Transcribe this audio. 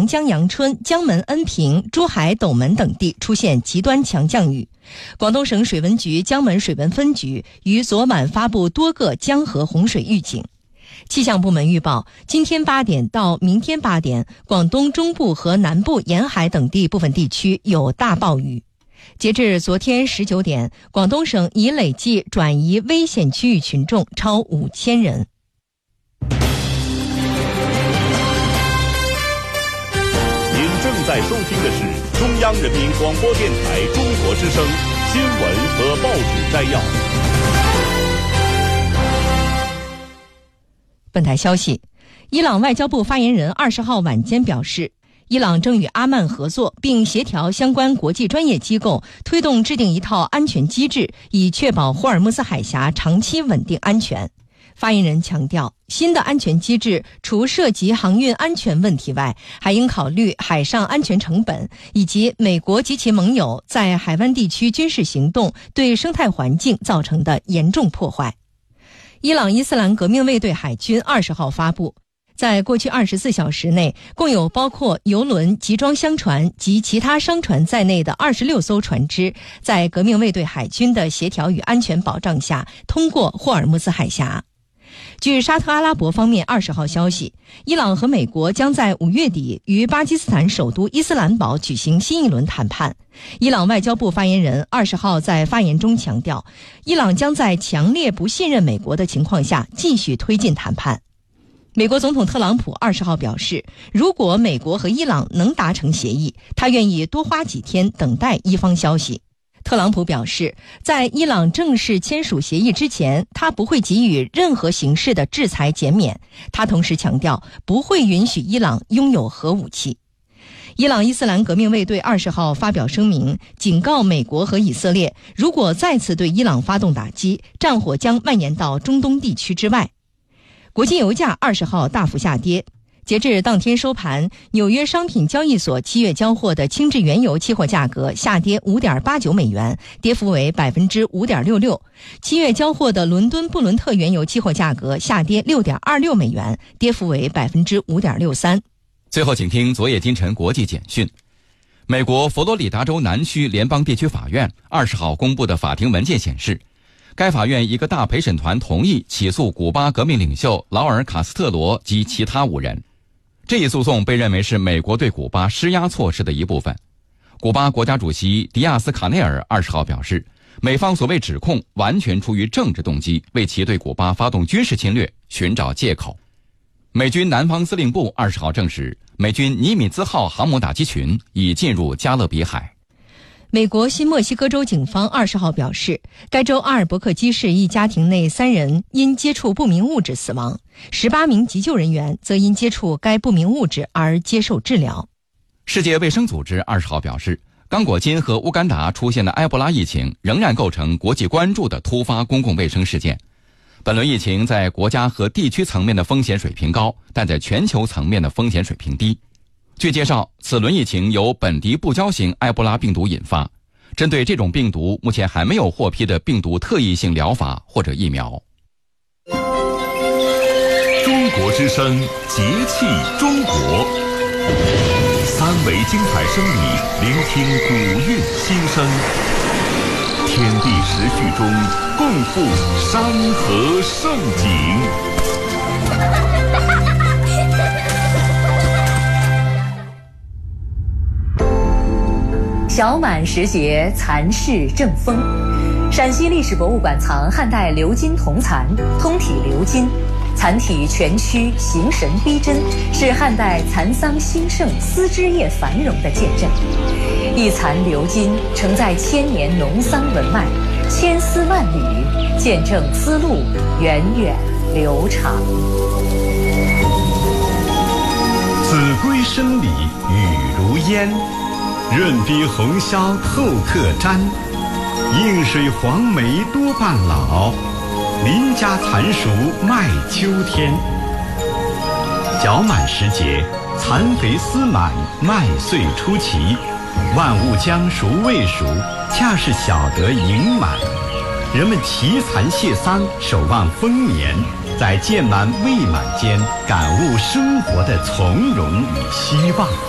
阳江阳春、江门恩平、珠海斗门等地出现极端强降雨。广东省水文局江门水文分局于昨晚发布多个江河洪水预警。气象部门预报，今天8点到明天8点，广东中部和南部沿海等地部分地区有大暴雨。截至昨天19点，广东省已累计转移危险区域群众超5000人。 您正在收听的是中央人民广播电台中国之声新闻和报纸摘要。 本台消息，伊朗外交部发言人20号晚间表示，伊朗正与阿曼合作，并协调相关国际专业机构，推动制定一套安全机制，以确保霍尔木兹海峡长期稳定安全。发言人强调，新的安全机制除涉及航运安全问题外，还应考虑海上安全成本，以及美国及其盟友在海湾地区军事行动对生态环境造成的严重破坏。伊朗伊斯兰革命卫队海军20号发布，在过去24小时内，共有包括油轮、集装箱船及其他商船在内的26艘船只，在革命卫队海军的协调与安全保障下，通过霍尔木兹海峡。据沙特阿拉伯方面20号消息，伊朗和美国将在5月底于巴基斯坦首都伊斯兰堡举行新一轮谈判。伊朗外交部发言人20号在发言中强调，伊朗将在强烈不信任美国的情况下继续推进谈判。美国总统特朗普20号表示，如果美国和伊朗能达成协议，他愿意多花几天等待伊方消息。特朗普表示，在伊朗正式签署协议之前，他不会给予任何形式的制裁减免。他同时强调，不会允许伊朗拥有核武器。伊朗伊斯兰革命卫队20号发表声明，警告美国和以色列，如果再次对伊朗发动打击，战火将蔓延到中东地区之外。国际油价20号大幅下跌。截至当天收盘，纽约商品交易所7月交货的轻质原油期货价格下跌 5.89 美元，跌幅为 5.66%。7月交货的伦敦布伦特原油期货价格下跌 6.26 美元，跌幅为 5.63%。 最后请听昨夜今晨国际简讯。美国佛罗里达州南区联邦地区法院20号公布的法庭文件显示，该法院一个大陪审团同意起诉古巴革命领袖劳尔·卡斯特罗及其他5人。这一诉讼被认为是美国对古巴施压措施的一部分。古巴国家主席迪亚斯卡内尔20号表示，美方所谓指控完全出于政治动机，为其对古巴发动军事侵略寻找借口。美军南方司令部20号证实，美军尼米兹号航母打击群已进入加勒比海。 美国新墨西哥州警方20号表示，该州阿尔伯克基市一家庭内3人因接触不明物质死亡，18名急救人员则因接触该不明物质而接受治疗。 世界卫生组织20号表示，刚果金和乌干达出现的埃博拉疫情仍然构成国际关注的突发公共卫生事件。本轮疫情在国家和地区层面的风险水平高，但在全球层面的风险水平低。据介绍，此轮疫情由本地不交型埃博拉病毒引发，针对这种病毒，目前还没有获批的病毒特异性疗法或者疫苗。 中国之声，节气中国，3维精彩声里聆听古韵新声，天地时序中共赴山河盛景。 小满时节，蚕室正丰。陕西历史博物馆藏汉代鎏金铜蚕，通体鎏金，蚕体蜷曲，形神逼真，是汉代蚕桑兴盛、丝织业繁荣的见证。一蚕鎏金，承载千年农桑文脉，千丝万缕，见证丝路源远流长。 子规声里雨如烟，润逼红绡透客毡，映水黄梅多半老，邻家蚕熟卖秋天。角满时节，蚕肥丝满，麦穗出齐，万物将熟未熟，恰是晓得盈满。人们齐蚕谢桑，守望丰年，在渐满未满间，感悟生活的从容与希望。